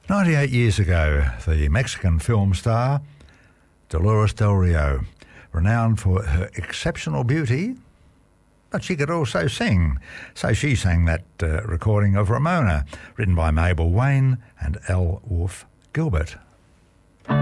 98 years ago, the Mexican film star Dolores Del Rio, renowned for her exceptional beauty, but she could also sing. So she sang that recording of Ramona, written by Mabel Wayne and L. Wolfe Gilbert.